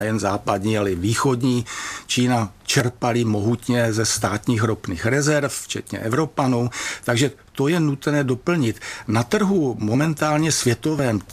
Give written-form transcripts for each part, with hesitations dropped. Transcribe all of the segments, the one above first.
jen západní, ale i východní. Čína čerpali mohutně ze státních ropných rezerv, včetně Evropanů, takže to je nutné doplnit. Na trhu momentálně světovém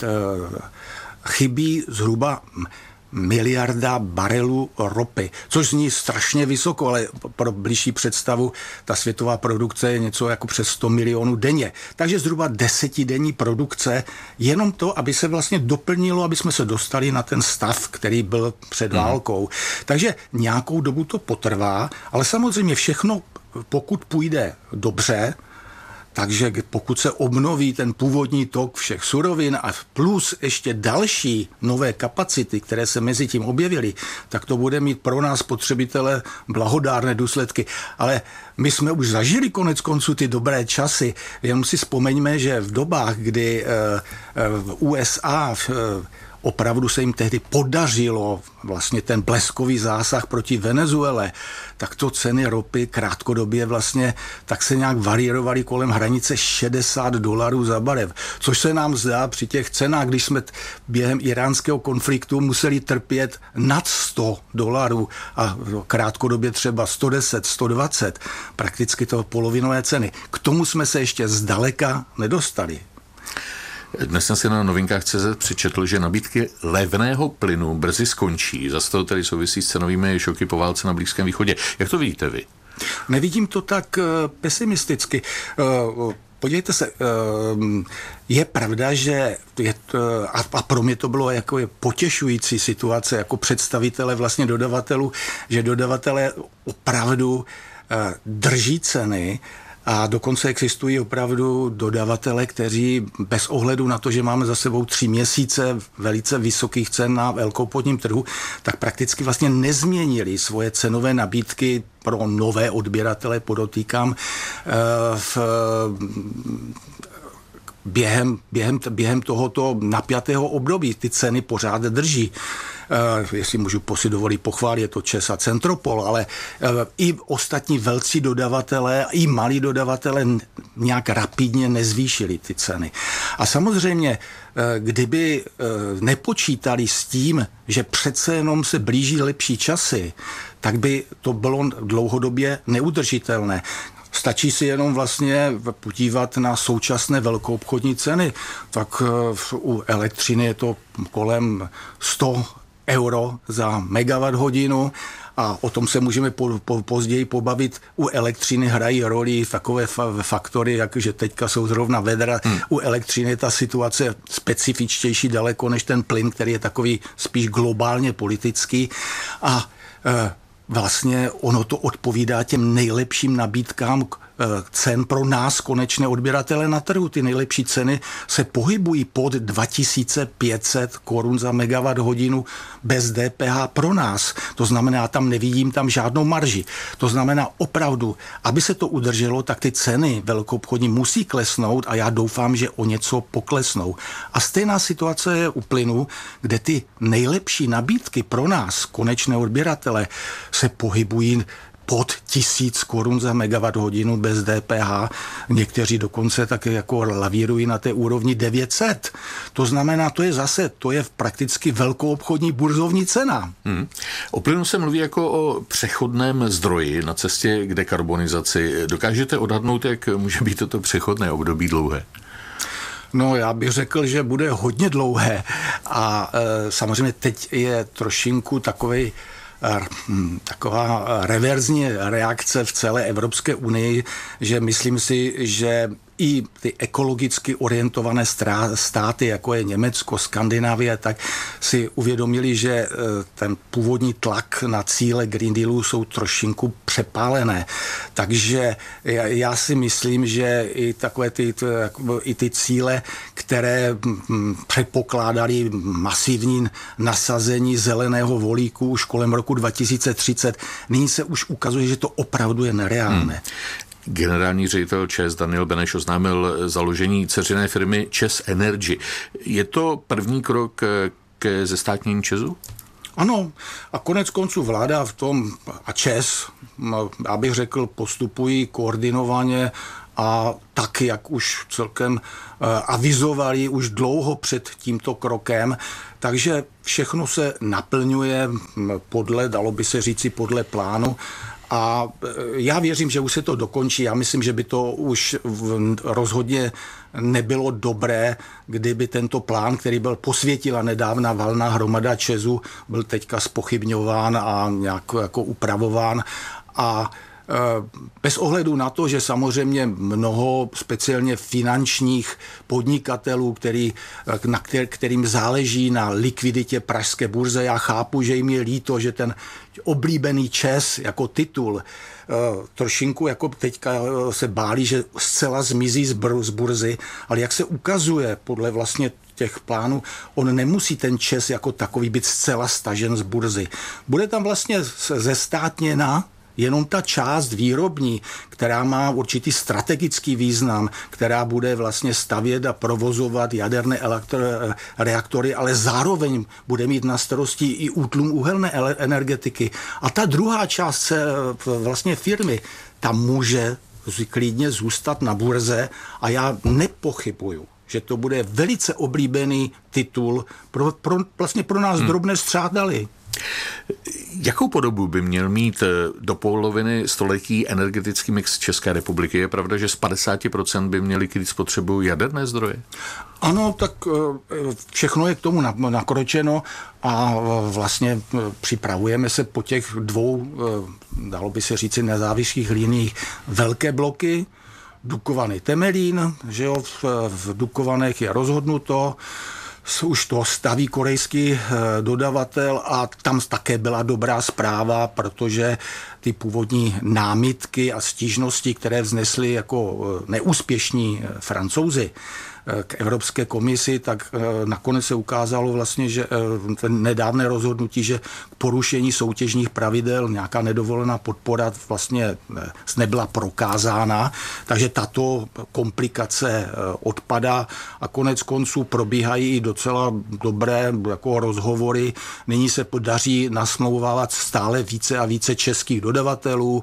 chybí zhruba miliarda barelů ropy, což zní strašně vysoko, ale pro blížší představu ta světová produkce je něco jako přes 100 milionů denně. Takže zhruba 10denní produkce, jenom to, aby se vlastně doplnilo, aby jsme se dostali na ten stav, který byl před válkou. Takže nějakou dobu to potrvá, ale samozřejmě všechno, pokud půjde dobře, takže pokud se obnoví ten původní tok všech surovin a plus ještě další nové kapacity, které se mezi tím objevily, tak to bude mít pro nás spotřebitele blahodárné důsledky. Ale my jsme už zažili konec konců ty dobré časy. Jenom si vzpomeňme, že v dobách, kdy v USA opravdu se jim tehdy podařilo vlastně ten bleskový zásah proti Venezuele, tak to ceny ropy krátkodobě vlastně tak se nějak varierovaly kolem hranice $60 za barev, což se nám zdá při těch cenách, když jsme během iránského konfliktu museli trpět nad $100 a krátkodobě třeba 110, 120, prakticky to polovinové ceny. K tomu jsme se ještě zdaleka nedostali. Dnes jsem si na Novinkách.cz přečetl, že nabídky levného plynu brzy skončí. Zase to tedy souvisí s cenovými šoky po válce na Blízkém východě. Jak to vidíte vy? Nevidím to tak pesimisticky. Podívejte se, je pravda, že a pro mě to bylo jako potěšující situace jako představitele vlastně dodavatelů, že dodavatelé opravdu drží ceny. A dokonce existují opravdu dodavatele, kteří bez ohledu na to, že máme za sebou 3 měsíce velice vysokých cen na velkoobchodním trhu, tak prakticky vlastně nezměnili svoje cenové nabídky pro nové odběratele, podotýkám, během tohoto napjatého období. Ty ceny pořád drží. Jestli můžu si dovolit pochválit, je to ČEZ a Centropol, ale i ostatní velcí dodavatelé, i malí dodavatelé nějak rapidně nezvýšili ty ceny. A samozřejmě, kdyby nepočítali s tím, že přece jenom se blíží lepší časy, tak by to bylo dlouhodobě neudržitelné. Stačí si jenom vlastně podívat na současné velkoobchodní ceny. Tak u elektřiny je to kolem 100 euro za megawatt hodinu a o tom se můžeme později pobavit. U elektřiny hrají roli takové faktory, jakože teďka jsou zrovna vedra. U elektřiny je ta situace specifičtější daleko než ten plyn, který je takový spíš globálně politický a vlastně ono to odpovídá těm nejlepším nabídkám cen pro nás, konečné odběratele na trhu. Ty nejlepší ceny se pohybují pod 2500 korun za megawatt hodinu bez DPH pro nás. To znamená, tam nevidím tam žádnou marži. To znamená opravdu, aby se to udrželo, tak ty ceny velkoobchodní musí klesnout a já doufám, že o něco poklesnou. A stejná situace je u plynu, kde ty nejlepší nabídky pro nás, konečné odběratele, se pohybují pod 1000 korun za megawatt hodinu bez DPH. Někteří dokonce také jako lavírují na té úrovni 900. To znamená, to je prakticky velkoobchodní burzovní cena. O plynu se mluví jako o přechodném zdroji na cestě k dekarbonizaci. Dokážete odhadnout, jak může být toto přechodné období dlouhé? No, já bych řekl, že bude hodně dlouhé a samozřejmě teď je trošinku taková reverzní reakce v celé Evropské unii, že myslím si, že i ty ekologicky orientované státy, jako je Německo, Skandinávie, tak si uvědomili, že ten původní tlak na cíle Green Dealu jsou trošinku přepálené. Takže já si myslím, že i takové ty cíle, které předpokládali masivní nasazení zeleného volíku už kolem roku 2030, nyní se už ukazuje, že to opravdu je nereálné. Generální ředitel ČEZ Daniel Beneš oznámil založení dceřiné firmy ČEZ Energy. Je to první krok ke zestátnění ČEZu? Ano, a konec konců vláda v tom a ČEZ, abych řekl, postupují koordinovaně a tak, jak už celkem avizovali už dlouho před tímto krokem, takže všechno se naplňuje dalo by se říci, podle plánu. A já věřím, že už se to dokončí. Já myslím, že by to už rozhodně nebylo dobré, kdyby tento plán, který byl posvětila nedávna valná hromada ČEZu, byl teďka zpochybňován a nějak jako upravován. A bez ohledu na to, že samozřejmě mnoho speciálně finančních podnikatelů, kterým záleží na likviditě pražské burze, já chápu, že jim je líto, že ten oblíbený ČEZ jako titul trošinku jako teďka se bálí, že zcela zmizí z burzy, ale jak se ukazuje podle vlastně těch plánů, on nemusí ten ČEZ jako takový být zcela stažen z burzy. Bude tam vlastně zestátněna jenom ta část výrobní, která má určitý strategický význam, která bude vlastně stavět a provozovat jaderné reaktory, ale zároveň bude mít na starosti i útlum uhelné energetiky. A ta druhá část vlastně firmy, ta může klidně zůstat na burze a já nepochybuju, že to bude velice oblíbený titul vlastně pro nás drobné střádaly. Jakou podobu by měl mít do poloviny století energetický mix České republiky? Je pravda, že z 50% by měly krýt spotřebu jaderné zdroje? Ano, tak všechno je k tomu nakročeno a vlastně připravujeme se po těch dvou, dalo by se říci, nezávislých liniích velké bloky, Dukovany Temelín, že jo, v Dukovanech je rozhodnuto, už to staví korejský dodavatel a tam také byla dobrá zpráva, protože ty původní námitky a stížnosti, které vznesli jako neúspěšní Francouzi k Evropské komisi, tak nakonec se ukázalo vlastně, že nedávné rozhodnutí, že k porušení soutěžních pravidel nějaká nedovolená podpora vlastně nebyla prokázána, takže tato komplikace odpadá a konec konců probíhají i docela dobré jako rozhovory. Nyní se podaří nasmlouvávat stále více a více českých dodavatelů.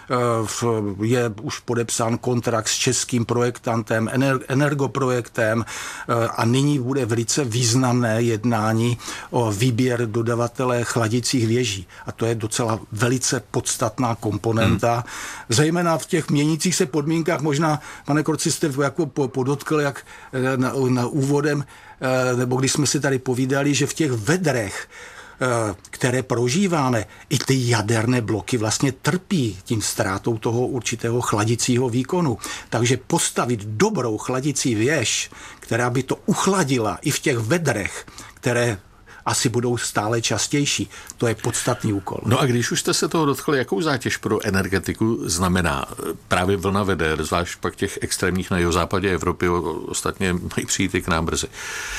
Je už podepsán kontrakt s českým projektantem, Energoprojektem a nyní bude velice významné jednání o výběr dodavatele chladicích věží. A to je docela velice podstatná komponenta. Zejména v těch měnících se podmínkách, možná, pane Korci, jste jako podotkl, jak na úvodem, nebo když jsme si tady povídali, že v těch vedrech, které prožíváme, i ty jaderné bloky vlastně trpí tím ztrátou toho určitého chladicího výkonu. Takže postavit dobrou chladicí věž, která by to uchladila i v těch vedrech, které asi budou stále častější. To je podstatný úkol. No a když už jste se toho dotkli, jakou zátěž pro energetiku znamená právě vlna veder, zvlášť pak těch extrémních na jihozápadě Evropy, ostatně mají přijít i k nám brzy.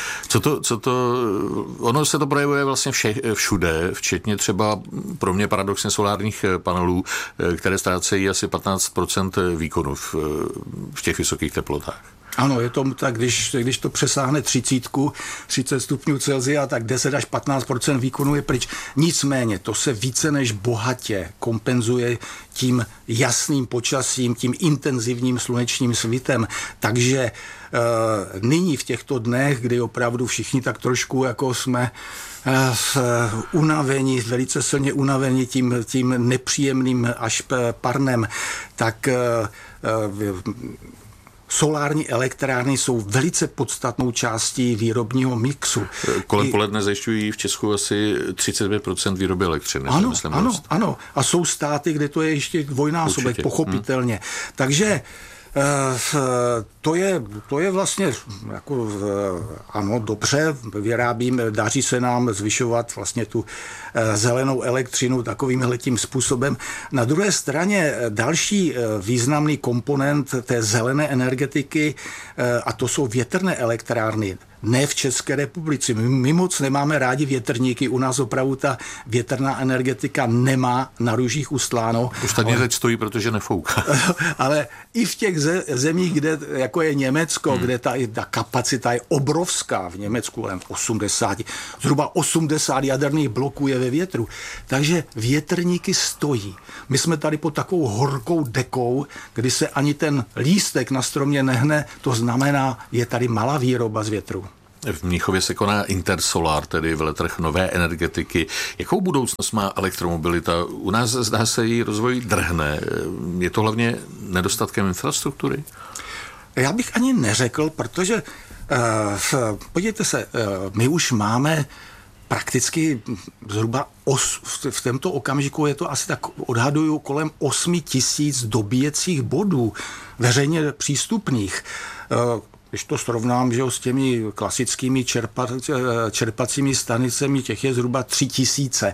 Ono se to projevuje vlastně všude, včetně třeba pro mě paradoxně solárních panelů, které ztrácejí asi 15% výkonu v těch vysokých teplotách. Ano, je to tak, když to přesáhne 30 stupňů Celsia, tak 10 až 15% výkonu je pryč. Nicméně to se více než bohatě kompenzuje tím jasným počasím, tím intenzivním slunečním svitem. Takže nyní v těchto dnech, kdy opravdu všichni tak trošku jako jsme unavení, velice silně unavení tím nepříjemným až parnem, tak solární elektrárny jsou velice podstatnou částí výrobního mixu. Kolem poledne zajišťují v Česku asi 35% výroby elektřiny. Ano. A jsou státy, kde to je ještě dvojnásobek, určitě. Pochopitelně. Takže to je vlastně jako, ano, dobře, daří se nám zvyšovat vlastně tu zelenou elektřinu takovýmhletím způsobem. Na druhé straně další významný komponent té zelené energetiky, a to jsou větrné elektrárny. ne v České republice. My moc nemáme rádi větrníky, u nás opravdu ta větrná energetika nemá na růžích ustláno. Ostatně teď stojí, protože nefouká. Ale i v těch zemích, kde, jako je Německo, kde ta kapacita je obrovská, v Německu zhruba 80 jaderných bloků je ve větru. Takže větrníky stojí. My jsme tady pod takovou horkou dekou, kdy se ani ten lístek na stromě nehne, to znamená, je tady malá výroba z větru. V Mnichově se koná Intersolar, tedy veletrh nové energetiky. Jakou budoucnost má elektromobilita? U nás zdá se její rozvoj drhne. Je to hlavně nedostatkem infrastruktury? Já bych ani neřekl, protože podívejte se, my už máme prakticky zhruba v tomto okamžiku je to asi tak odhaduju kolem 8 000 dobíjecích bodů veřejně přístupných. Když to srovnám, že s těmi klasickými čerpacími stanicemi, těch je zhruba 3 000.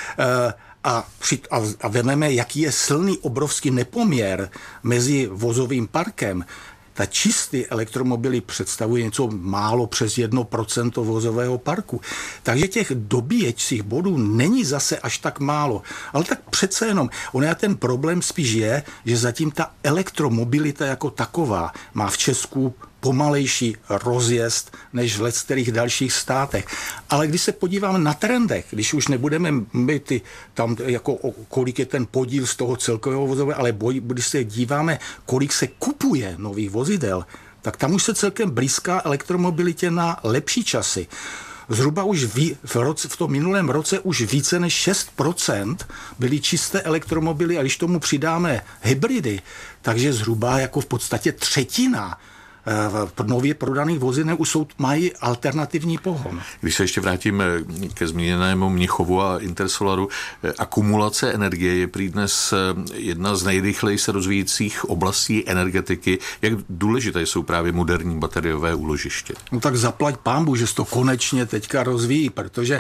A vememe, jaký je silný obrovský nepoměr mezi vozovým parkem. Ta čistý elektromobily představuje něco málo přes 1% vozového parku. Takže těch dobíjecích bodů není zase až tak málo. Ale tak přece jenom, ten problém spíš je, že zatím ta elektromobilita jako taková má v Česku pomalejší rozjezd než v leckterých dalších státech. Ale když se podíváme na trendech, když už nebudeme mít tam jako kolik je ten podíl z toho celkového vozového, ale když se díváme, kolik se kupuje nových vozidel, tak tam už se celkem blízká elektromobilitě na lepší časy. Zhruba už v tom minulém roce už více než 6% byly čisté elektromobily a když tomu přidáme hybridy, takže zhruba jako v podstatě třetina nově prodaných vozidel už mají alternativní pohon. Když se ještě vrátím ke zmíněnému Mnichovu a Intersolaru, akumulace energie je prý dnes jedna z nejrychleji se rozvíjících oblastí energetiky. Jak důležité jsou právě moderní bateriové úložiště? No tak zaplať pánbu, že se to konečně teďka rozvíjí, protože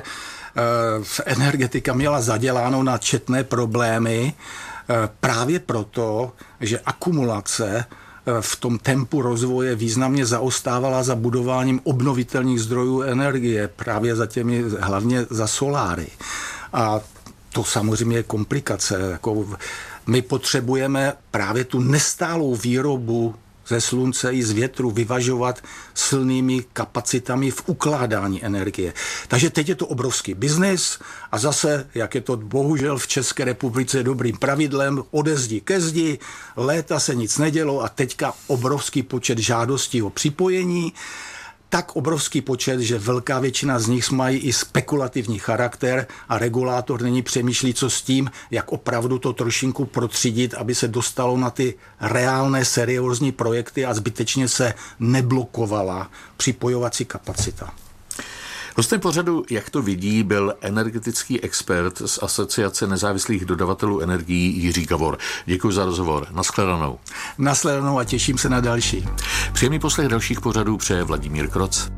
energetika měla zaděláno na četné problémy právě proto, že akumulace v tom tempu rozvoje významně zaostávala za budováním obnovitelných zdrojů energie, právě za těmi, hlavně za soláry. A to samozřejmě je komplikace. Jako my potřebujeme právě tu nestálou výrobu ze slunce i z větru vyvažovat silnými kapacitami v ukládání energie. Takže teď je to obrovský biznis a zase, jak je to bohužel v České republice dobrým pravidlem, ode zdi ke zdi, léta se nic nedělo a teďka obrovský počet žádostí o připojení, tak obrovský počet, že velká většina z nich mají i spekulativní charakter a regulátor nyní přemýšlí, co s tím, jak opravdu to trošinku protřídit, aby se dostalo na ty reálné seriózní projekty a zbytečně se neblokovala připojovací kapacita. Hostem pořadu, jak to vidí, byl energetický expert z Asociace nezávislých dodavatelů energií Jiří Gavor. Děkuji za rozhovor. Nashledanou. Nashledanou a těším se na další. Příjemný poslech dalších pořadů přeje Vladimír Kroc.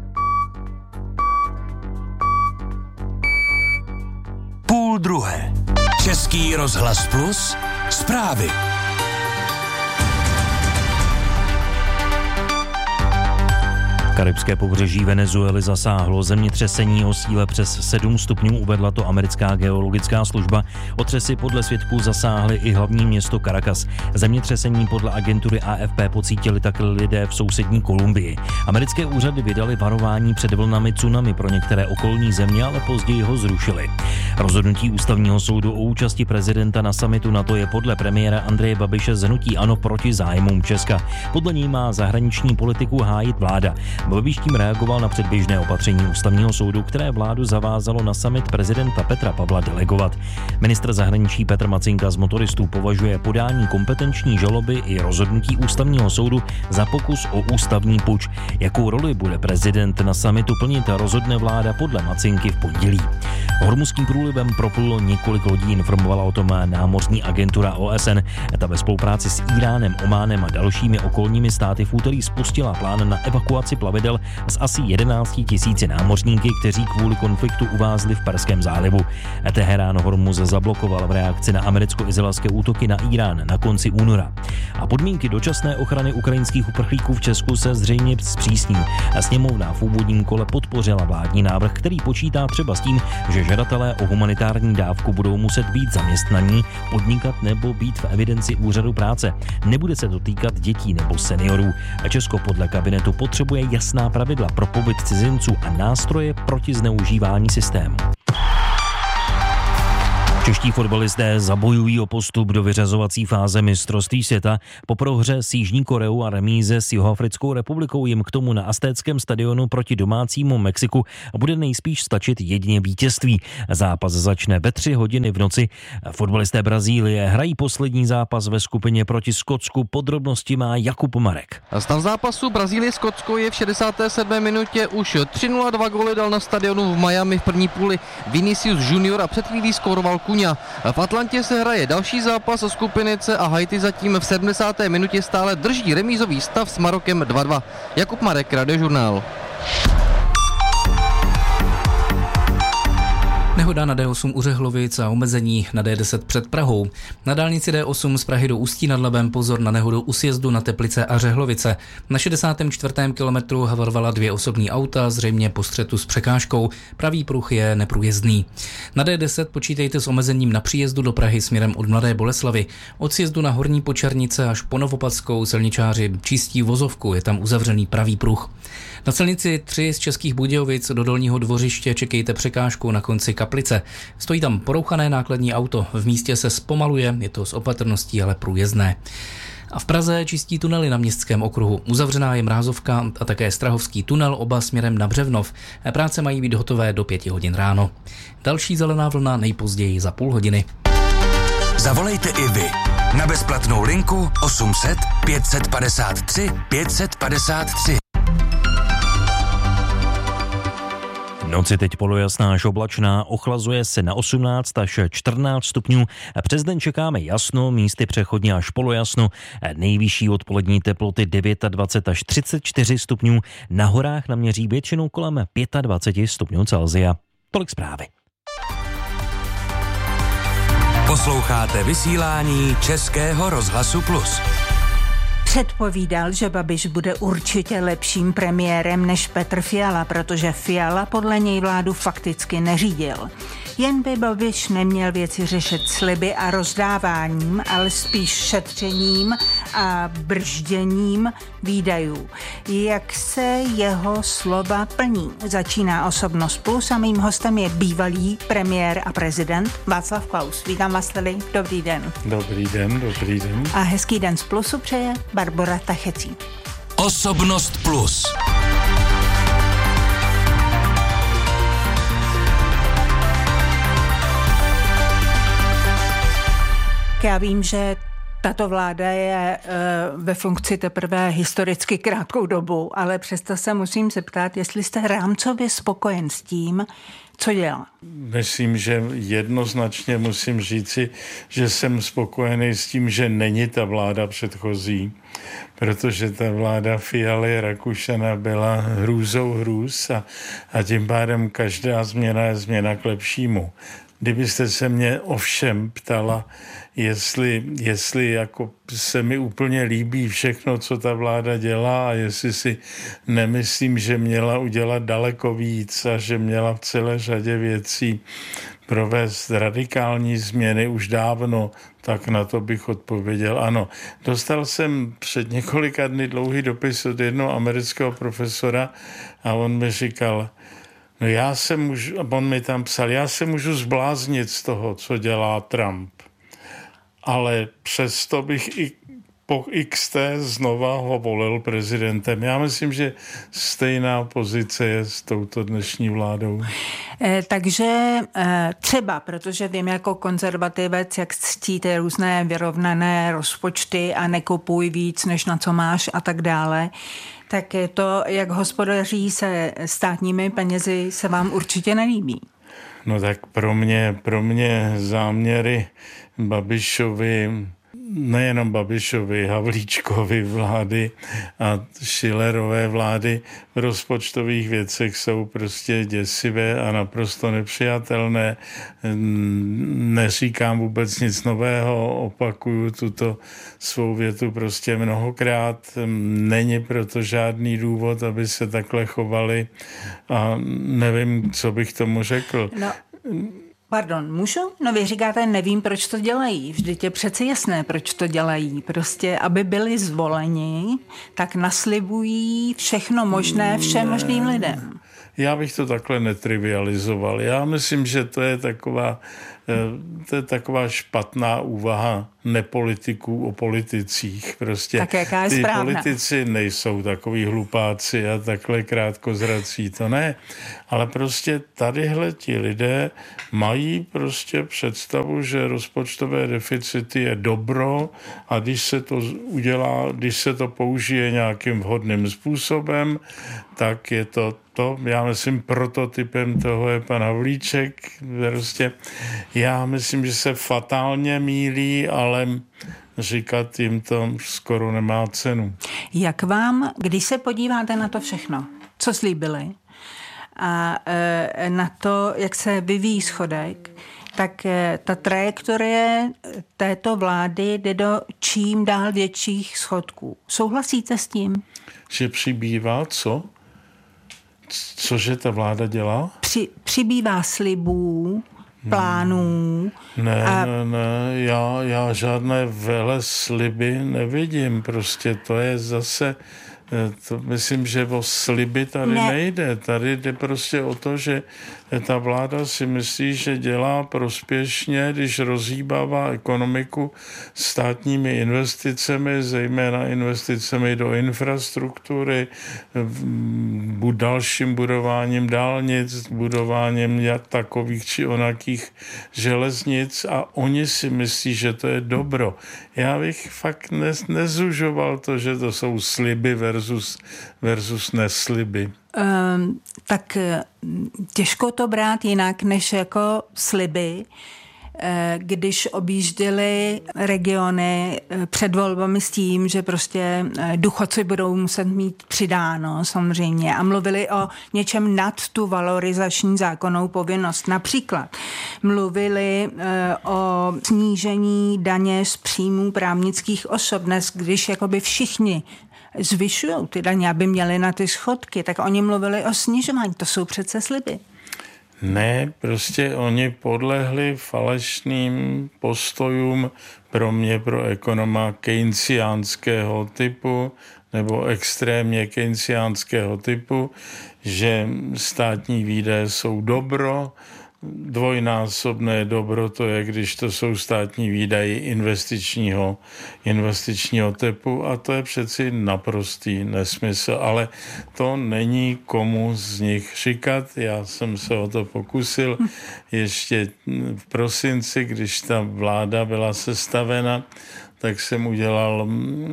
12:30. Český rozhlas Plus. Zprávy. Karibské pobřeží Venezuely zasáhlo zemětřesení o síle přes 7 stupňů, uvedla to americká geologická služba. Otřesy podle svědků zasáhly i hlavní město Caracas. Zemětřesení podle agentury AFP pocítili také lidé v sousední Kolumbii. Americké úřady vydaly varování před vlnami tsunami pro některé okolní země, ale později ho zrušily. Rozhodnutí ústavního soudu o účasti prezidenta na summitu NATO je podle premiéra Andreje Babiše z hnutí ANO proti zájmům Česka. Podle něj má zahraniční politiku hájit vláda. Babiš tím reagoval na předběžné opatření ústavního soudu, které vládu zavázalo na summit prezidenta Petra Pavla delegovat. Ministr zahraničí Petr Macinka z motoristů považuje podání kompetenční žaloby i rozhodnutí ústavního soudu za pokus o ústavní puč. Jakou roli bude prezident na summitu plnit, rozhodne vláda podle Macinky v pondělí. Hormuzským průlivem proplulo několik lodí, informovala o tom námořní agentura OSN. Ta ve spolupráci s Íránem, Ománem a dalšími okolními státy v úterý spustila plán na evakuaci plavidel plavidel s asi 11 000 námořníky, kteří kvůli konfliktu uvázli v Perském zálivu. Teherán Hormuz zablokoval v reakci na americko-izraelské útoky na Irán na konci února. A podmínky dočasné ochrany ukrajinských uprchlíků v Česku se zřejmě zpřísní. Sněmovna v úvodním kole podpořila vládní návrh, který počítá třeba s tím, že žadatelé o humanitární dávku budou muset být zaměstnaní, podnikat nebo být v evidenci úřadu práce. Nebude se to týkat dětí nebo seniorů. Česko podle kabinetu potřebuje jasná pravidla pro pobyt cizinců a nástroje proti zneužívání systému. Čeští fotbalisté zabojují o postup do vyřazovací fáze mistrovství světa. Po prohře s Jižní Koreou a remíze s Jihoafrickou republikou jim k tomu na Aztéckém stadionu proti domácímu Mexiku bude nejspíš stačit jedině vítězství. Zápas začne ve 3 hodiny v noci. Fotbalisté Brazílie hrají poslední zápas ve skupině proti Skotsku. Podrobnosti má Jakub Marek. Stav zápasu Brazílie-Skotsko je v 67. minutě už 3-0, 2 góly dal na stadionu v Miami v první půli Vinicius Junior a před chvílí skóroval Kuňa. V Atlantě se hraje další zápas o skupiny C a Haiti zatím v 70. minutě stále drží remízový stav s Marokem 2-2. Jakub Marek, Radiožurnál. Nehoda na D8 u Řehlovic a omezení na D10 před Prahou. Na dálnici D8 z Prahy do Ústí nad Labem pozor na nehodu u sjezdu na Teplice a Řehlovice. Na 64. kilometru havarovala 2 osobní auta, zřejmě po střetu s překážkou. Pravý pruh je neprůjezdný. Na D10 počítejte s omezením na příjezdu do Prahy směrem od Mladé Boleslavi. Od sjezdu na Horní Počernice až po Novopadskou silničáři čistí vozovku, je tam uzavřený pravý pruh. Na silnici 3 z Českých Budějovic do Dolního Dvořiště čekejte překážku na konci Kaplice. Stojí tam porouchané nákladní auto, v místě se zpomaluje, je to s opatrností, ale průjezdné. A v Praze čistí tunely na Městském okruhu. Uzavřená je Mrázovka a také Strahovský tunel, oba směrem na Břevnov. Práce mají být hotové do 5 hodin ráno. Další zelená vlna nejpozději za půl hodiny. Zavolejte i vy na bezplatnou linku 800 553 553. Noci teď polojasná až oblačná, ochlazuje se na 18 až 14 stupňů. Přes den čekáme jasno, místy přechodně až polojasno. Nejvyšší odpolední teploty 29 až 34 stupňů. Na horách naměří většinou kolem 25 stupňů Celsia. Tolik zprávy. Posloucháte vysílání Českého rozhlasu Plus. Předpovídal, že Babiš bude určitě lepším premiérem než Petr Fiala, protože Fiala podle něj vládu fakticky neřídil. Jen by Babiš neměl věci řešit sliby a rozdáváním, ale spíš šetřením a bržděním výdajů. Jak se jeho slova plní? Začíná Osobnost Plus a mým hostem je bývalý premiér a prezident Václav Klaus. Vítám vás tady, dobrý den. Dobrý den, dobrý den. A hezký den z Plusu přeje Barbora Tachecí. Osobnost Plus. Já vím, že tato vláda je ve funkci teprve historicky krátkou dobu, ale přesto se musím zeptat, jestli jste rámcově spokojen s tím, co dělá. Myslím, že jednoznačně musím říci, že jsem spokojený s tím, že není ta vláda předchozí, protože ta vláda Fialy Rakušana byla hrůzou hrůz a tím pádem každá změna je změna k lepšímu. Kdybyste se mě ovšem ptala, jestli jako se mi úplně líbí všechno, co ta vláda dělá a jestli si nemyslím, že měla udělat daleko víc a že měla v celé řadě věcí provést radikální změny už dávno, tak na to bych odpověděl ano. Dostal jsem před několika dny dlouhý dopis od jednoho amerického profesora a on mi říkal, no on mi tam psal, já se můžu zbláznit z toho, co dělá Trump, ale přesto bych i po XT znova ho volil prezidentem. Já myslím, že stejná pozice je s touto dnešní vládou. Takže třeba, protože vím jako konzervativec, jak ctíte různé vyrovnané rozpočty a nekupuj víc, než na co máš a tak dále, tak je to, jak hospodaří se státními penězi, se vám určitě nelíbí. No tak pro mě záměry Babišovi nejenom Babišovy, Havlíčkovy vlády a Schillerové vlády v rozpočtových věcech jsou prostě děsivé a naprosto nepřijatelné. Neříkám vůbec nic nového, opakuju tuto svou větu prostě mnohokrát. Není proto žádný důvod, aby se takhle chovali a nevím, co bych tomu řekl. No. Pardon, můžu? No vy říkáte, nevím, proč to dělají. Vždyť je přece jasné, proč to dělají. Prostě, aby byli zvoleni, tak naslibují všechno možné všem možným lidem. Já bych to takhle netrivializoval. Já myslím, že to je taková špatná úvaha nepolitiků o politicích. Prostě tak jaká je ty správná? Politici nejsou takový hlupáci a takhle krátkozrací, to ne. Ale prostě tadyhle ti lidé mají prostě představu, že rozpočtové deficity je dobro a když se to udělá, když se to použije nějakým vhodným způsobem, tak je to, já myslím, prototypem toho je pan Havlíček. Prostě já myslím, že se fatálně mýlí, ale říkat jim to skoro nemá cenu. Jak vám, když se podíváte na to všechno, co slíbili a na to, jak se vyvíjí schodek, tak ta trajektorie této vlády jde do čím dál větších schodků. Souhlasíte s tím? Že přibývá co? Cože ta vláda dělá? Přibývá slibů, plánů. Ne, já žádné velesliby nevidím. Prostě to je zase, to myslím, že o sliby tady nejde. Tady jde prostě o to, že ta vláda si myslí, že dělá prospěšně, když rozhýbává ekonomiku státními investicemi, zejména investicemi do infrastruktury, dalším budováním dálnic, budováním takových či onakých železnic a oni si myslí, že to je dobro. Já bych fakt nezužoval to, že to jsou sliby versus nesliby. Tak těžko to brát jinak než jako sliby, když objížděli regiony před volbami s tím, že prostě důchodci budou muset mít přidáno samozřejmě a mluvili o něčem nad tu valorizační zákonnou povinnost. Například mluvili o snížení daně z příjmů právnických osob. Dnes, když jakoby všichni zvyšují ty daně, aby měli na ty schodky, tak oni mluvili o snižování. To jsou přece sliby. Ne, prostě oni podlehli falešným postojům pro mě, pro ekonoma keynesiánského typu nebo extrémně keynesiánského typu, že státní výdaje jsou dobro, dvojnásobné dobro to je, když to jsou státní výdaje investičního typu a to je přeci naprostý nesmysl, ale to není komu z nich říkat. Já jsem se o to pokusil ještě v prosinci, když ta vláda byla sestavena, tak jsem udělal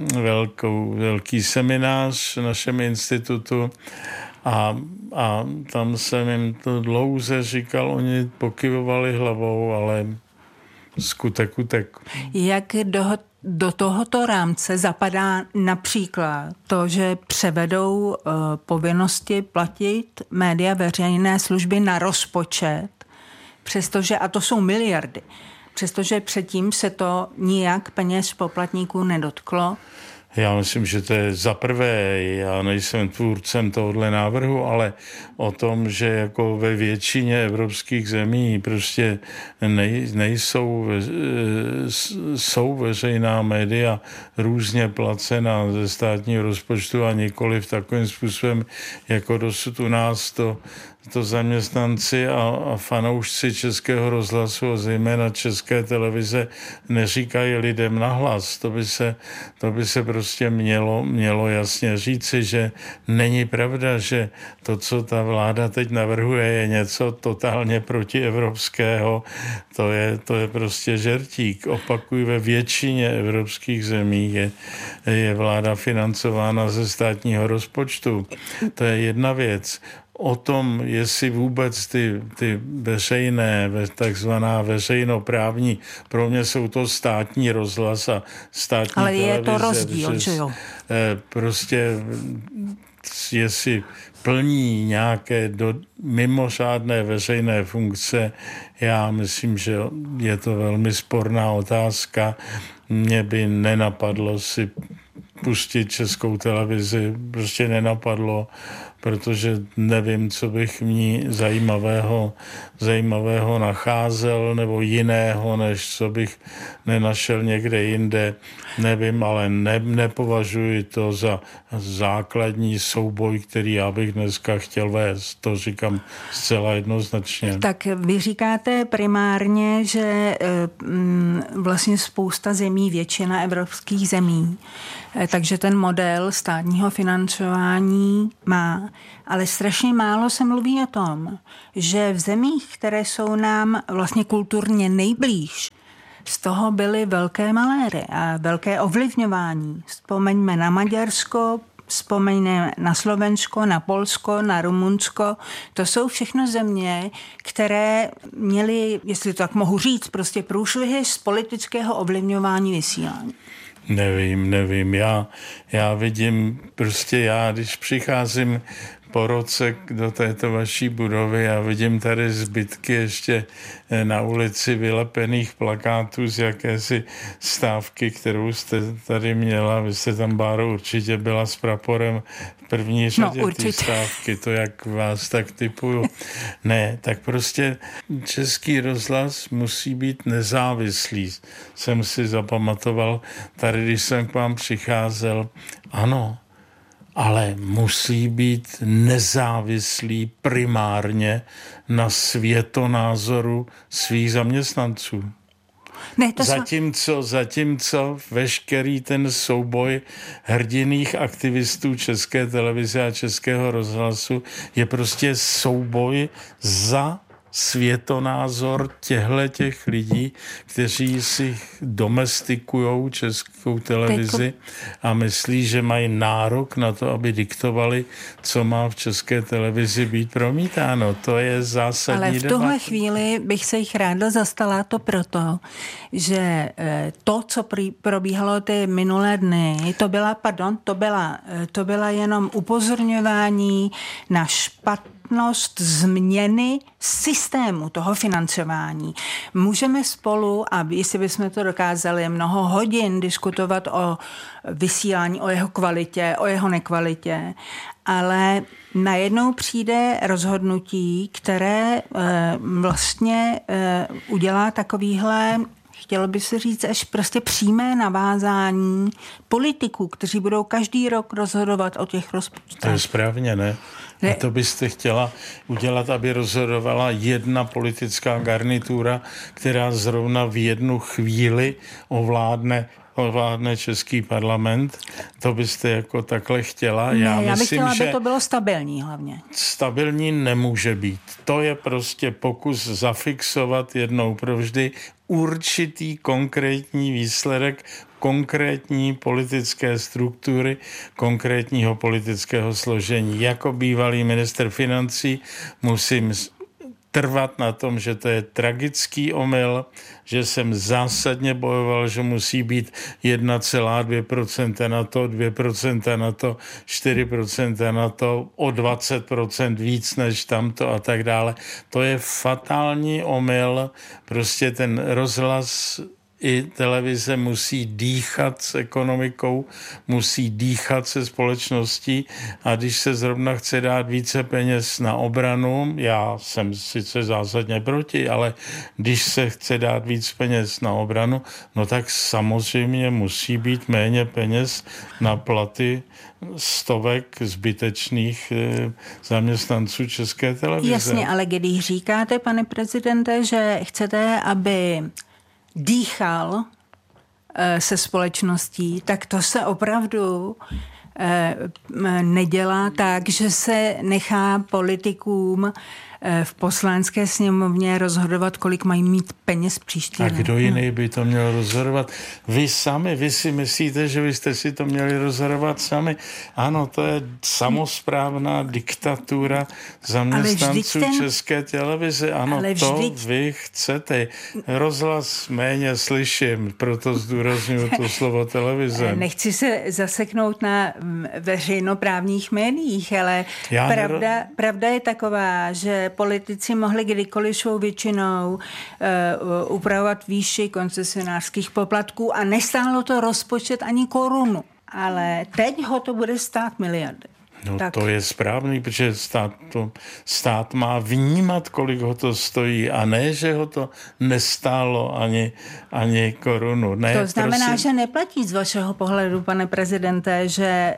velký seminář v našem institutu a tam jsem jim to dlouze říkal, oni pokyvovali hlavou, ale skutek utek. Jak do tohoto rámce zapadá například to, že převedou povinnosti platit média veřejné služby na rozpočet, přestože, a to jsou miliardy, přestože předtím se to nijak peněz poplatníků nedotklo? Já myslím, že to je za prvé, já nejsem tvůrcem tohohle návrhu, ale o tom, že jako ve většině evropských zemí prostě jsou veřejná média různě placena ze státního rozpočtu a nikoliv takovým způsobem, jako dosud u nás to zaměstnanci a fanoušci Českého rozhlasu a zejména České televize neříkají lidem nahlas. To by se prostě mělo jasně říci, že není pravda, že to, co ta vláda teď navrhuje, je něco totálně protievropského. To je prostě žertík. Opakuju, ve většině evropských zemí je vláda financována ze státního rozpočtu. To je jedna věc. o tom, jestli vůbec ty veřejné, takzvaná veřejnoprávní, pro mě jsou to státní rozhlas a státní ale televize. Ale je to rozdíl, že jo? Prostě jestli plní nějaké mimořádné veřejné funkce, já myslím, že je to velmi sporná otázka. Mě by nenapadlo si pustit Českou televizi, prostě nenapadlo, protože nevím, co bych v ní zajímavého nacházel, nebo jiného, než co bych nenašel někde jinde. Nevím, ale nepovažuji to za základní souboj, který já bych dneska chtěl vést. To říkám zcela jednoznačně. Tak vy říkáte primárně, že vlastně spousta zemí, většina evropských zemí, takže ten model státního financování má. Ale strašně málo se mluví o tom, že v zemích, které jsou nám vlastně kulturně nejblíž, z toho byly velké maléry a velké ovlivňování. Vzpomeňme na Maďarsko, vzpomeňme na Slovensko, na Polsko, na Rumunsko. To jsou všechno země, které měly, jestli to tak mohu říct, prostě průšvihy z politického ovlivňování vysílání. Nevím. Já vidím, prostě když přicházím po roce do této vaší budovy a vidím tady zbytky ještě na ulici vylepených plakátů z jakési stávky, kterou jste tady měla. Vy jste tam, Báro, určitě byla s praporem v první řadě té stávky, to jak vás tak tipuju. Ne, tak prostě Český rozhlas musí být nezávislý. Jsem si zapamatoval tady, když jsem k vám přicházel, ano, ale musí být nezávislý primárně na světonázoru svých zaměstnanců. Ne, Zatímco veškerý ten souboj hrdinných aktivistů České televize a Českého rozhlasu je prostě souboj za světonázor těch lidí, kteří si domestikujou Českou televizi a myslí, že mají nárok na to, aby diktovali, co má v České televizi být promítáno. To je zásadní debata. Ale v tuhle chvíli bych se jich ráda zastala to proto, že to, co probíhalo ty minulé dny, to byla jenom upozorňování na špatnost změny systému toho financování. Můžeme spolu, a jestli bychom to dokázali, mnoho hodin diskutovat o vysílání, o jeho kvalitě, o jeho nekvalitě, ale najednou přijde rozhodnutí, které vlastně udělá takovýhle, chtělo by se říct, až prostě přímé navázání politiků, kteří budou každý rok rozhodovat o těch rozpočtech. To je správně, ne? A to byste chtěla udělat, aby rozhodovala jedna politická garnitura, která zrovna v jednu chvíli ovládne Český parlament. To byste jako takhle chtěla? Ne, já bych chtěla, aby to bylo stabilní hlavně. Stabilní nemůže být. To je prostě pokus zafixovat jednou provždy určitý konkrétní výsledek konkrétní politické struktury, konkrétního politického složení. Jako bývalý ministr financí musím trvat na tom, že to je tragický omyl, že jsem zásadně bojoval, že musí být 1,2% na to, 2% na to, 4% na to, o 20% víc než tamto a tak dále. To je fatální omyl, prostě ten rozhlas i televize musí dýchat s ekonomikou, musí dýchat se společností a když se zrovna chce dát více peněz na obranu, já jsem sice zásadně proti, ale když se chce dát víc peněz na obranu, no tak samozřejmě musí být méně peněz na platy stovek zbytečných zaměstnanců České televize. Jasně, ale když říkáte, pane prezidente, že chcete, aby dýchal se společností, tak to se opravdu nedělá tak, že se nechá politikům v poslanecké sněmovně rozhodovat, kolik mají mít peněz příští rok. A kdo jiný by to měl rozhodovat? Vy sami, vy si myslíte, že byste si to měli rozhodovat sami? Ano, to je samosprávná diktatura zaměstnanců České televize. Ano, to vy chcete. Rozhlas méně slyším, proto zdůrazňuji to slovo televize. Nechci se zaseknout na veřejnoprávních médiích, ale pravda je taková, že politici mohli kdykoliv svou většinou upravovat výši koncesionářských poplatků a nestálo to rozpočet ani korunu. Ale teď ho to bude stát miliardy. No tak. To je správný, protože stát má vnímat, kolik ho to stojí a ne, že ho to nestálo ani korunu. Ne, to znamená, že neplatí z vašeho pohledu, pane prezidente, že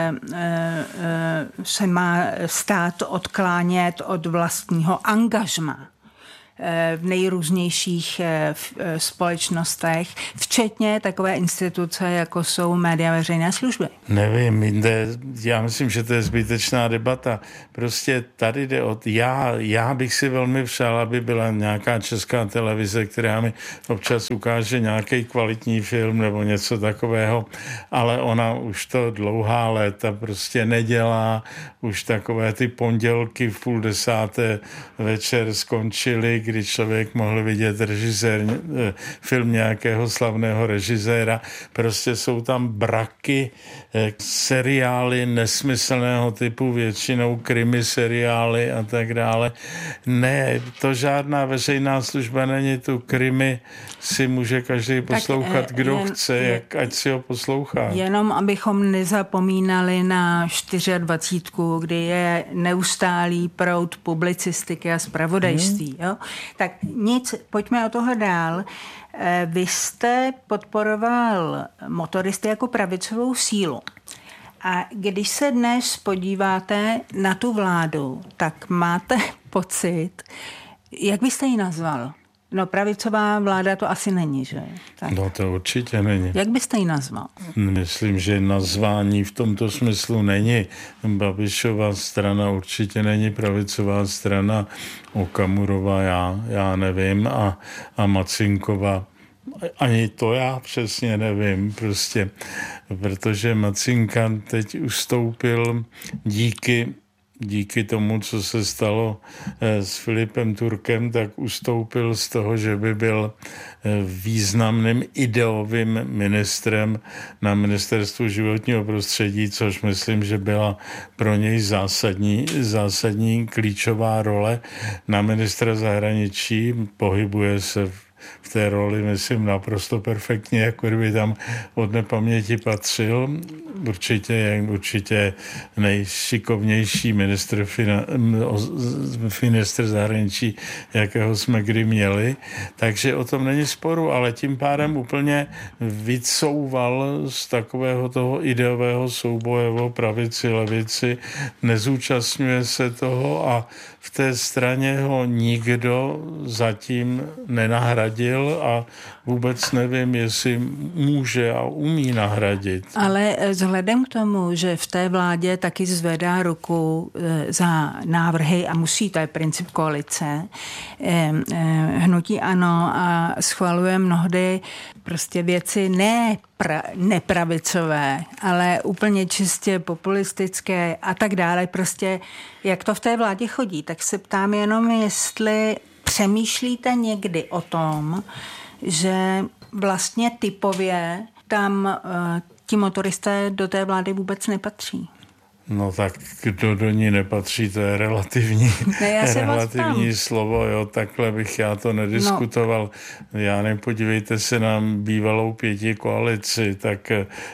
se má stát odklánět od vlastního angažmá v nejrůznějších společnostech, včetně takové instituce, jako jsou média veřejné služby. Nevím, já myslím, že to je zbytečná debata. Prostě tady jde o... Já bych si velmi přál, aby byla nějaká česká televize, která mi občas ukáže nějaký kvalitní film nebo něco takového, ale ona už to dlouhá léta prostě nedělá. Už takové ty pondělky v 9:30 večer skončily, kdy člověk mohl vidět film nějakého slavného režiséra. Prostě jsou tam braky, seriály nesmyslného typu, většinou krimi seriály a tak dále. Ne, to žádná veřejná služba není, tu krimi si může každý poslouchat, kdo chce, ať si ho poslouchá. Jenom abychom nezapomínali na 24, kdy je neustálý proud publicistiky a zpravodajství. Jo? Tak nic, pojďme o toho dál. Vy jste podporoval motoristy jako pravicovou sílu. A když se dnes podíváte na tu vládu, tak máte pocit, jak byste ji nazval? No pravicová vláda to asi není, že? Tak. No to určitě není. Jak byste ji nazval? Myslím, že nazvání v tomto smyslu není. Babišova strana určitě není pravicová strana, Okamurová já nevím a Macinková. Ani to já přesně nevím, prostě, protože Macinka teď ustoupil díky tomu, co se stalo s Filipem Turkem, tak ustoupil z toho, že by byl významným ideovým ministrem na ministerstvu životního prostředí, což myslím, že byla pro něj zásadní klíčová role. Na ministra zahraničí pohybuje se v té roli, myslím, naprosto perfektně, jako kdyby tam od nepaměti patřil. Určitě nejšikovnější ministr zahraničí, jakého jsme kdy měli. Takže o tom není sporu, ale tím pádem úplně vycouval z takového toho ideového souboje o pravici, levici, nezúčastňuje se toho a v té straně ho nikdo zatím nenahradil a vůbec nevím, jestli může a umí nahradit. Ale vzhledem k tomu, že v té vládě taky zvedá ruku za návrhy a musí, to je princip koalice, hnutí ANO a schvaluje mnohdy prostě věci nepravicové, ale úplně čistě populistické a tak dále. Prostě jak to v té vládě chodí, tak se ptám jenom, jestli přemýšlíte někdy o tom, že vlastně typově tam ti motoristé do té vlády vůbec nepatří. No tak kdo do ní nepatří, to je relativní slovo, jo, takhle bych já to nediskutoval. No. Já nepodívejte se na bývalou pětikoalici, tak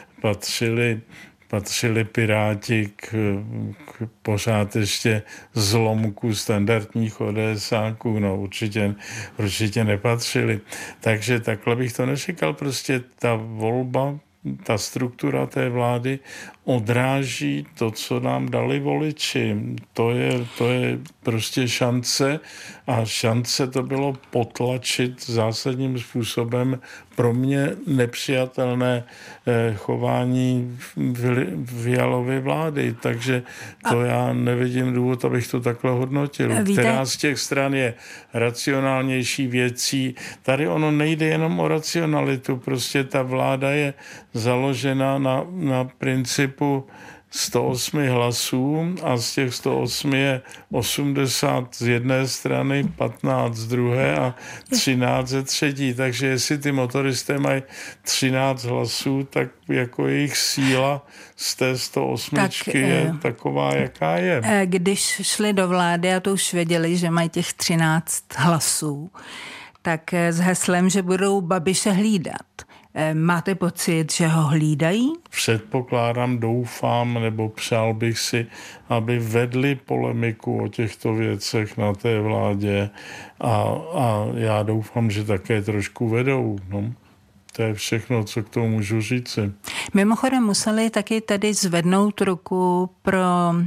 patřili Piráti k pořád ještě zlomku standardních ODSáků, no určitě nepatřili. Takže takhle bych to neříkal, prostě ta volba ta struktura té vlády odráží to, co nám dali voliči. To je prostě šance a šance to bylo potlačit zásadním způsobem pro mě nepřijatelné chování Fialovy vlády. Takže to já nevidím důvod, abych to takhle hodnotil. Která z těch stran je racionálnější věcí. Tady ono nejde jenom o racionalitu. Prostě ta vláda je založena na principu 108 hlasů a z těch 108 je 80 z jedné strany, 15 z druhé a 13 ze třetí. Takže jestli ty motoristé mají 13 hlasů, tak jako jejich síla z té 108 je taková, jaká je. Když šli do vlády a to už věděli, že mají těch 13 hlasů, tak s heslem, že budou Babiše hlídat. Máte pocit, že ho hlídají? Předpokládám, doufám, nebo přál bych si, aby vedli polemiku o těchto věcech na té vládě a já doufám, že také trošku vedou. No. To je všechno, co k tomu můžu říci. Mimochodem museli taky tady zvednout ruku pro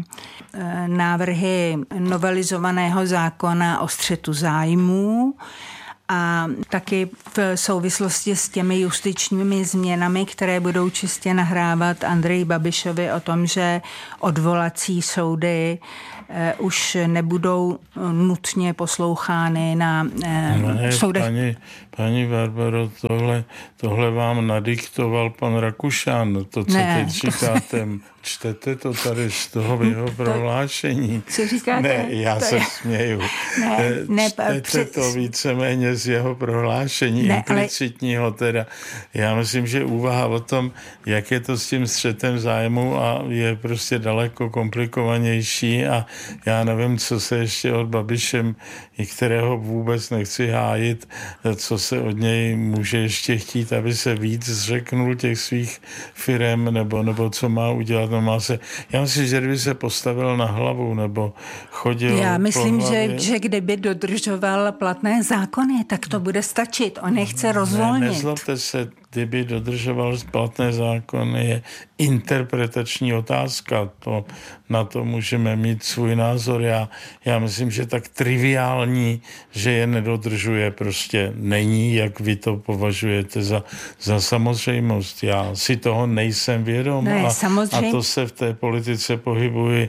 návrhy novelizovaného zákona o střetu zájmů, a taky v souvislosti s těmi justičními změnami, které budou čistě nahrávat Andreji Babišovi o tom, že odvolací soudy už nebudou nutně poslouchány na soudech. Paní Barbaro, tohle vám nadiktoval pan Rakušan, to, co teď říkáte. Čtete to tady z toho jeho prohlášení. Co říkáte? Ne, já se směju. Čtete to víceméně z jeho prohlášení, implicitního teda. Já myslím, že úvaha o tom, jak je to s tím střetem zájmu a je prostě daleko komplikovanější a já nevím, co se ještě od Babišem, kterého vůbec nechci hájit, co se od něj může ještě chtít, aby se víc zřeknul těch svých firem, nebo co má udělat. Já myslím, že kdyby se postavil na hlavu nebo chodil. Já myslím, že kdyby dodržoval platné zákony, tak to bude stačit. On nechce rozvolnit. Nezlobte se, kdyby dodržoval platné zákony, je interpretační otázka. Na to můžeme mít svůj názor. Já myslím, že tak triviální, že je nedodržuje, prostě není, jak vy to považujete za samozřejmost. Já si toho nejsem vědom a to se v té politice pohybuji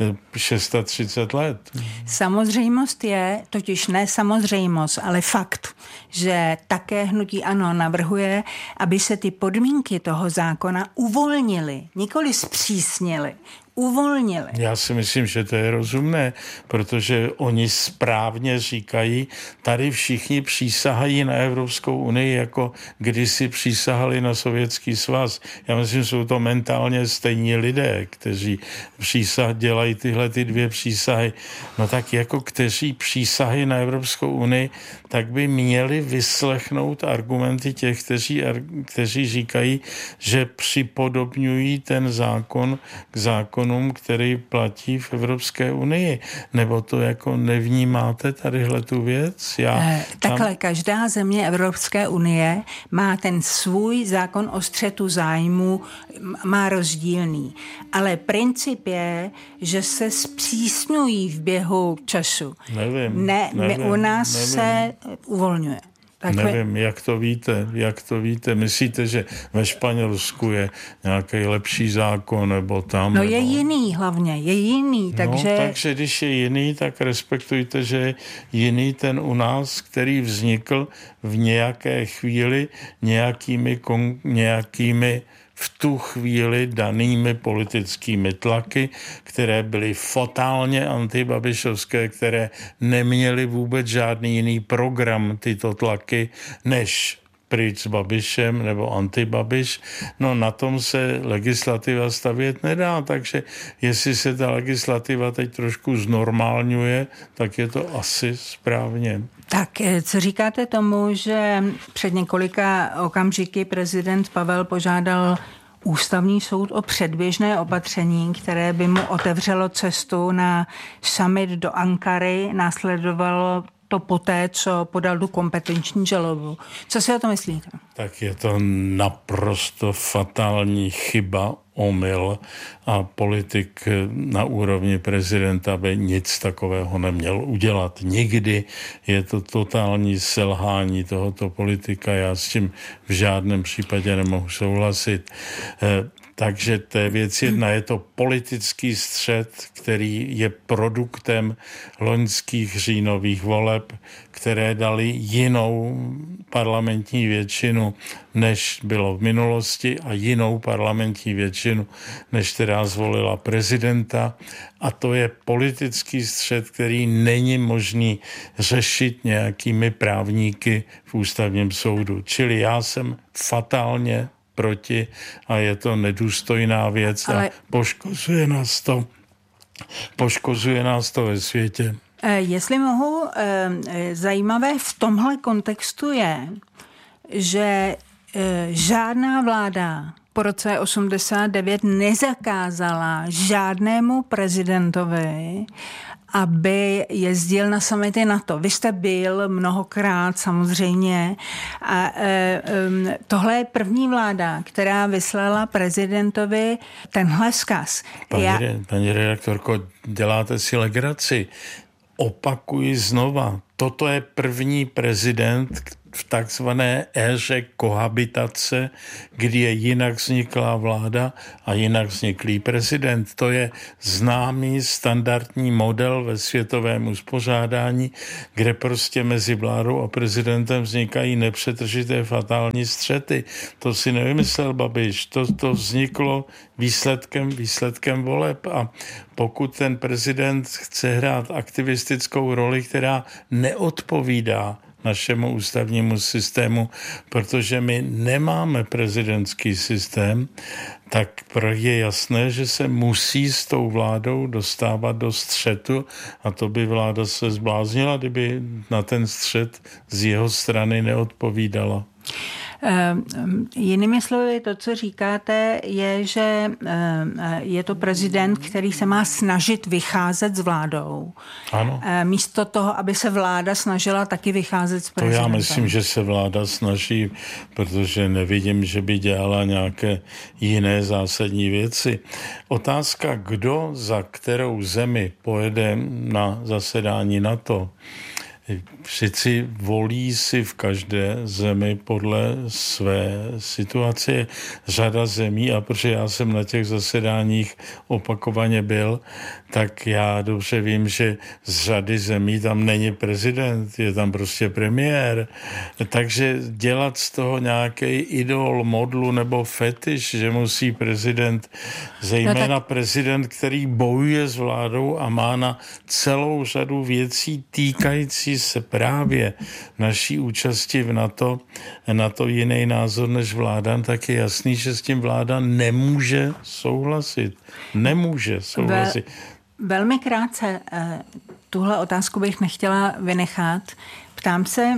630 let. Samozřejmost je, totiž ne samozřejmost, ale fakt, že také hnutí ANO navrhuje, aby se ty podmínky toho zákona uvolnily, nikoli zpřísnily. Uvolnili. Já si myslím, že to je rozumné, protože oni správně říkají, tady všichni přísahají na Evropskou unii, jako kdysi přísahali na Sovětský svaz. Já myslím, že jsou to mentálně stejní lidé, kteří dělají tyhle ty dvě přísahy. No tak jako kteří přísahají na Evropskou unii, tak by měli vyslechnout argumenty těch, kteří říkají, že připodobňují ten zákon k zákonům, který platí v Evropské unii. Nebo to jako nevnímáte tadyhle tu věc? Takhle, každá země Evropské unie má ten svůj zákon o střetu zájmu, má rozdílný. Ale princip je, že se zpřísňují v běhu času. Nevím, u nás se uvolňuje. Nevím, jak to víte. Myslíte, že ve Španělsku je nějaký lepší zákon, nebo tam? No je jiný hlavně, je jiný, takže... No, takže když je jiný, tak respektujte, že je jiný ten u nás, který vznikl v nějaké chvíli nějakými v tu chvíli danými politickými tlaky, které byly fatálně antibabišovské, které neměly vůbec žádný jiný program, tyto tlaky, než pryč s Babišem nebo antibabiš. No na tom se legislativa stavět nedá, takže jestli se ta legislativa teď trošku znormálňuje, tak je to asi správně. Tak co říkáte tomu, že před několika okamžiky prezident Pavel požádal Ústavní soud o předběžné opatření, které by mu otevřelo cestu na summit do Ankary, následovalo to poté, co podal tu kompetenční žalobu. Co si o to myslíte? Tak je to naprosto fatální chyba, omyl a politik na úrovni prezidenta by nic takového neměl udělat. Nikdy je to totální selhání tohoto politika. Já s tím v žádném případě nemohu souhlasit. Takže to je věc jedna, je to politický střet, který je produktem loňských říjnových voleb, které dali jinou parlamentní většinu, než bylo v minulosti a jinou parlamentní většinu, než která zvolila prezidenta. A to je politický střet, který není možný řešit nějakými právníky v ústavním soudu. Čili já jsem fatálně proti a je to nedůstojná věc a poškozuje nás to ve světě. Jestli mohu, zajímavé v tomhle kontextu je, že žádná vláda po roce 89 nezakázala žádnému prezidentovi, aby jezdil na summity NATO. Vy jste byl mnohokrát samozřejmě a tohle je první vláda, která vyslala prezidentovi tenhle vzkaz. Paní redaktorko, děláte si legraci. Opakuji znova, toto je první prezident v takzvané éře kohabitace, kdy je jinak vzniklá vláda a jinak vzniklý prezident. To je známý standardní model ve světovém uspořádání, kde prostě mezi vládou a prezidentem vznikají nepřetržité fatální střety. To si nevymyslel Babiš, to vzniklo výsledkem voleb a pokud ten prezident chce hrát aktivistickou roli, která neodpovídá našemu ústavnímu systému, protože my nemáme prezidentský systém, tak je jasné, že se musí s tou vládou dostávat do střetu a to by vláda se zbláznila, kdyby na ten střet z jeho strany neodpovídala. Jinými slovy, to, co říkáte, je, že je to prezident, který se má snažit vycházet s vládou. Ano. Místo toho, aby se vláda snažila taky vycházet s prezidentem. To já myslím, že se vláda snaží, protože nevidím, že by dělala nějaké jiné zásadní věci. Otázka, kdo za kterou zemi pojede na zasedání NATO, Všichni volí si v každé zemi podle své situace. Řada zemí, a protože já jsem na těch zasedáních opakovaně byl, tak já dobře vím, že z řady zemí tam není prezident, je tam prostě premiér. Takže dělat z toho nějaký idol, modlu nebo fetiš, že musí prezident, zejména prezident, který bojuje s vládou a má na celou řadu věcí týkající se právě naší účasti v NATO, na to jiný názor než vláda, tak je jasný, že s tím vláda nemůže souhlasit. Nemůže souhlasit. Velmi krátce, tuhle otázku bych nechtěla vynechat. Ptám se,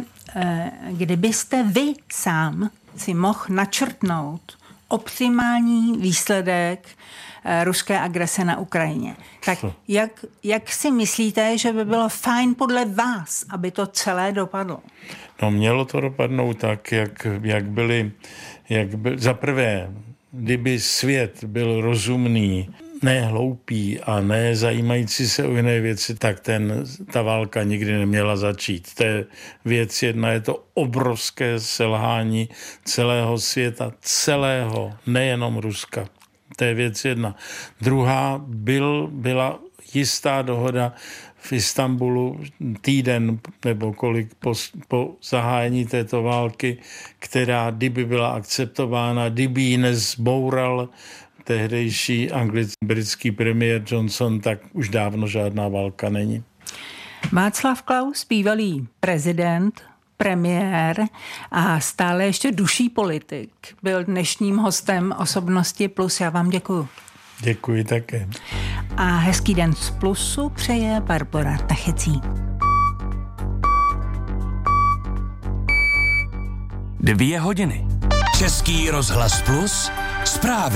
kdybyste vy sám si mohl načrtnout optimální výsledek ruské agrese na Ukrajině. Tak jak si myslíte, že by bylo fajn podle vás, aby to celé dopadlo? No, mělo to dopadnout tak, jak byly za prvé, kdyby svět byl rozumný, ne hloupý a ne zajímající se o jiné věci, tak ta válka nikdy neměla začít. To je věc jedna, je to obrovské selhání celého světa, nejenom Ruska. To je věc jedna. Druhá byla jistá dohoda v Istanbulu týden nebo kolik po zahájení této války, která kdyby byla akceptována, kdyby ji nezboural tehdejší britský premiér Johnson, tak už dávno žádná válka není. Václav Klaus, bývalý prezident, premiér a stále ještě duší politik, byl dnešním hostem Osobnosti Plus. Já vám děkuju. Děkuji také. A hezký den z Plusu přeje Barbora Tachecí. 2 hodiny. Český rozhlas Plus. Zprávy.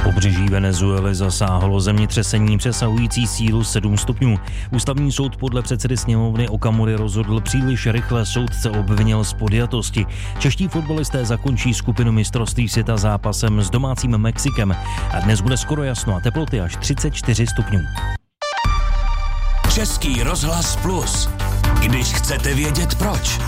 Pobřeží Venezuely zasáhlo zemětřesení přesahující sílu 7 stupňů. Ústavní soud podle předsedy sněmovny Okamury rozhodl příliš rychle, soudce obvinil z podjatosti. Čeští fotbalisté zakončí skupinu mistrovství světa zápasem s domácím Mexikem. A dnes bude skoro jasno a teploty až 34 stupňů. Český rozhlas Plus. Když chcete vědět proč.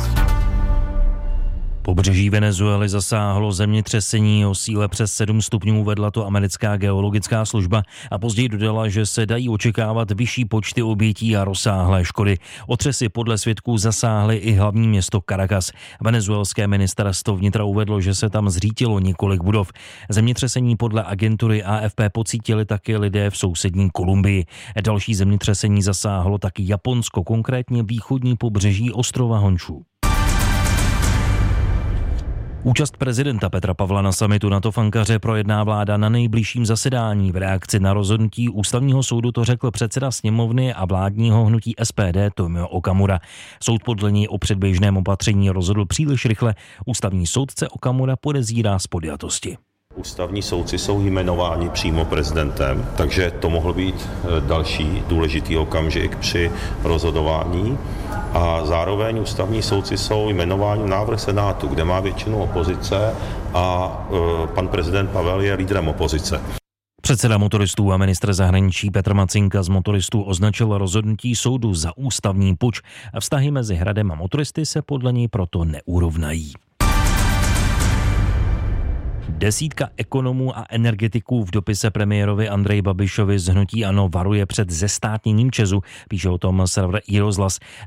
Pobřeží Venezuely zasáhlo zemětřesení o síle přes 7 stupňů, vedla to americká geologická služba a později dodala, že se dají očekávat vyšší počty obětí a rozsáhlé škody. Otřesy podle svědků zasáhly i hlavní město Caracas. Venezuelské ministerstvo vnitra uvedlo, že se tam zřítilo několik budov. Zemětřesení podle agentury AFP pocítili taky lidé v sousední Kolumbii. Další zemětřesení zasáhlo taky Japonsko, konkrétně východní pobřeží ostrova Honšú. Účast prezidenta Petra Pavla na summitu NATO v Ankaře projedná vláda na nejbližším zasedání. V reakci na rozhodnutí ústavního soudu to řekl předseda sněmovny a vládního hnutí SPD Tomio Okamura. Soud podle něj o předběžném opatření rozhodl příliš rychle. Ústavní soudce Okamura podezírá z podjatosti. Ústavní soudci jsou jmenováni přímo prezidentem, takže to mohl být další důležitý okamžik při rozhodování. A zároveň ústavní soudci jsou jmenováni v návrh Senátu, kde má většinu opozice a pan prezident Pavel je lídrem opozice. Předseda motoristů a ministr zahraničí Petr Macinka z motoristů označil rozhodnutí soudu za ústavní puč a vztahy mezi Hradem a motoristy se podle něj proto neurovnají. Desítka ekonomů a energetiků v dopise premiérovi Andreji Babišovi z hnutí ANO varuje před zestátněním ČEZu, píše o tom server iRozhlas.